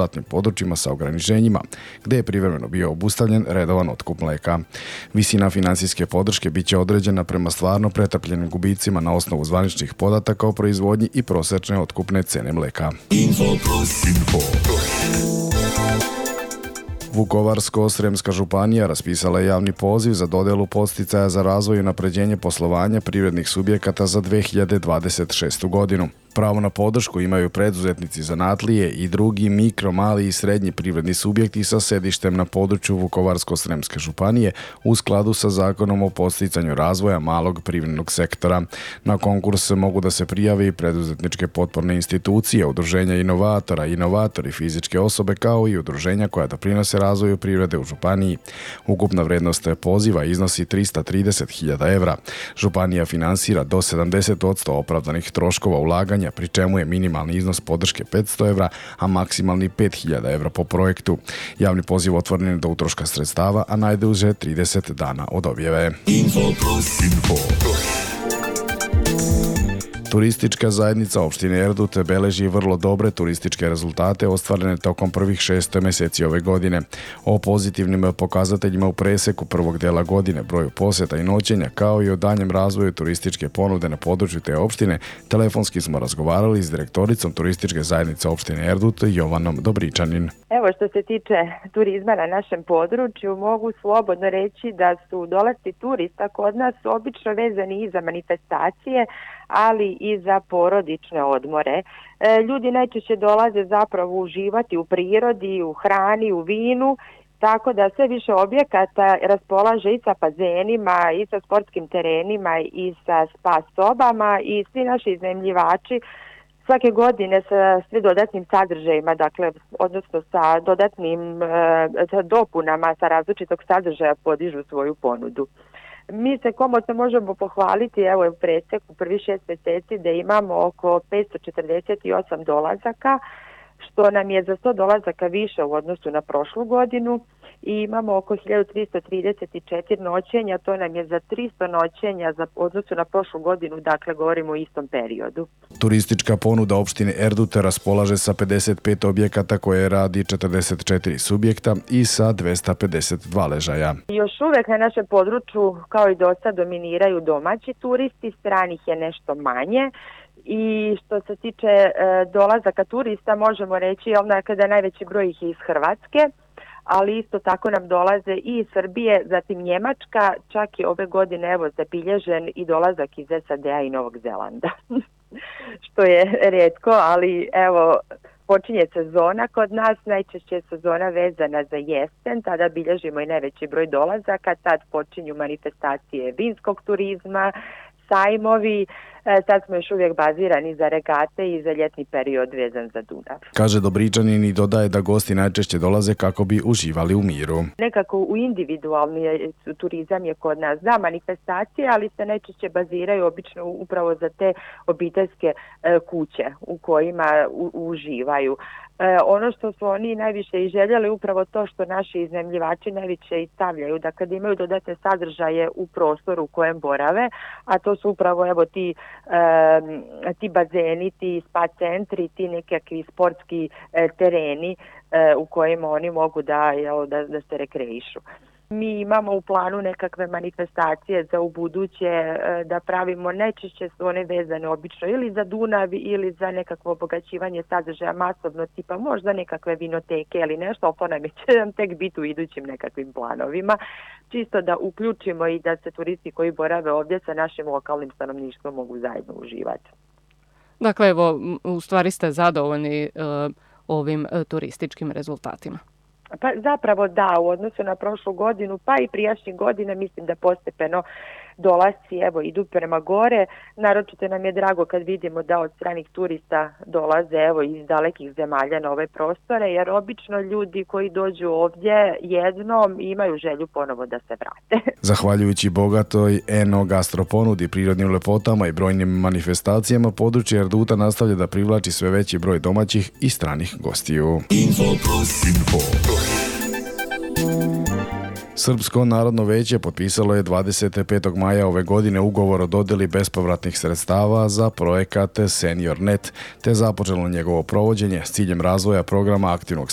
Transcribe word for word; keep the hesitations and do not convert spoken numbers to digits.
prirodnim područjima sa ograničenjima, gdje je privremeno bio obustavljen redovan otkup mlijeka. Visina financijske podrške bit će određena prema stvarno pretrpljenim gubicima na osnovu zvaničnih podataka o proizvodnji i prosječne otkupne cene mlijeka. Info plus, info plus. Vukovarsko-srijemska županija raspisala je javni poziv za dodjelu podsticaja za razvoj i unapređenje poslovanja privrednih subjekata za dvije hiljade dvadeset šestu godinu. Pravo na podršku imaju preduzetnici zanatlije i drugi mikro, mali i srednji privredni subjekti sa sedištem na području Vukovarsko-srijemske županije u skladu sa Zakonom o podsticanju razvoja malog privrednog sektora. Na konkurs mogu da se prijave i preduzetničke potporne institucije, udruženja inovatora, inovatori, fizičke osobe kao i udruženja koja doprinose razvoju privrede u županiji. Ukupna vrednost poziva iznosi trista trideset hiljada evra. Županija finansira do sedamdeset posto opravdanih troškova ulaganja, pri čemu je minimalni iznos podrške petsto evra, a maksimalni pet hiljada evra po projektu. Javni poziv otvoren je do utroška sredstava, a najduže trideset dana od objave. Info plus, info plus. Turistička zajednica opštine Erdut beleži vrlo dobre turističke rezultate ostvarene tokom prvih šest mjeseci ove godine. O pozitivnim pokazateljima u preseku prvog dela godine, broju posjeta i noćenja, kao i o daljem razvoju turističke ponude na području te opštine, telefonski smo razgovarali s direktoricom turističke zajednice opštine Erdut, Jovanom Dobričanin. Evo, što se tiče turizma na našem području, mogu slobodno reći da su dolasci turista kod nas obično vezani i za manifestacije, ali i za porodične odmore. E, ljudi najčešće dolaze zapravo uživati u prirodi, u hrani, u vinu, tako da sve više objekata raspolaže i sa bazenima, i sa sportskim terenima, i sa spa sobama, i svi naši iznajmljivači svake godine sa sve dodatnim sadržajima, dakle, odnosno sa dodatnim e, sa dopunama sa različitog sadržaja podižu svoju ponudu. Mi se komotno možemo pohvaliti, evo u preseku prvih šest mjeseci da imamo oko petsto četrdeset osam dolazaka, što nam je za sto dolazaka više u odnosu na prošlu godinu, i imamo oko hiljadu tristo trideset četiri noćenja, to nam je za tristo noćenja za odnosu na prošlu godinu, dakle govorimo o istom periodu. Turistička ponuda opštine Erdut raspolaže sa pedeset pet objekata koje radi četrdeset četiri subjekta i sa dvesta pedeset dva ležaja. Još uvek na našem području, kao i dosta, dominiraju domaći turisti, stranih je nešto manje. I što se tiče e, dolazaka turista, možemo reći da je najveći broj ih iz Hrvatske, ali isto tako nam dolaze i iz Srbije, zatim Njemačka, čak i ove godine evo zabilježen i dolazak iz S A D-a i Novog Zelanda, što je retko, ali evo počinje sezona kod nas, najčešće je sezona vezana za jesen, tada bilježimo i najveći broj dolazaka, tad počinju manifestacije vinskog turizma, sajmovi, sad smo još uvijek bazirani za regate i za ljetni period vezan za Dunav. Kaže Dobričanin i dodaje da gosti najčešće dolaze kako bi uživali u miru. Nekako u individualni turizam je kod nas, da, manifestacije, ali se najčešće baziraju obično upravo za te obiteljske kuće u kojima u, uživaju. E, ono što su oni najviše i željeli, upravo to što naši iznajmljivači najviše i stavljaju, da kad imaju dodatne sadržaje u prostoru u kojem borave, a to su upravo evo ti E, ti bazeni, ti spa centri, ti nekakvi sportski e, tereni e, u kojima oni mogu da, jel, da, da se rekreišu. Mi imamo u planu nekakve manifestacije za ubuduće e, da pravimo, najčešće su one vezane obično ili za Dunav ili za nekakvo obogaćivanje sadržaja masovno, tipa možda nekakve vinoteke ili nešto, ali to nam će nam tek biti u idućim nekakvim planovima, čisto da uključimo i da se turisti koji borave ovdje sa našim lokalnim stanovništvom mogu zajedno uživati. Dakle, evo, u stvari ste zadovoljni uh, ovim uh, turističkim rezultatima. Pa zapravo da, u odnosu na prošlu godinu, pa i prijašnjih godina, mislim da postepeno dolasci evo idu prema gore. Naročito nam je drago kad vidimo da od stranih turista dolaze evo iz dalekih zemalja na ove prostore, jer obično ljudi koji dođu ovdje jednom imaju želju ponovo da se vrate. Zahvaljujući bogatoj eno-gastro ponudi, prirodnim lepotama i brojnim manifestacijama, područje Erduta nastavlja da privlači sve veći broj domaćih i stranih gostiju. Info plus, info plus. Srpsko narodno veće potpisalo je dvadeset petog maja ove godine ugovor o dodjeli bespovratnih sredstava za projekat Senior Net, te započelo njegovo provođenje s ciljem razvoja programa aktivnog